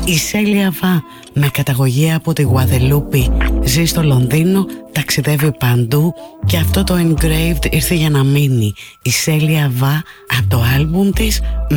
Η Σέλια Βά, με καταγωγή από τη Γουαδελούπη, ζει στο Λονδίνο, ταξιδεύει παντού και αυτό το Engraved ήρθε για να μείνει. Η Σέλια Βά από το άλμπουμ της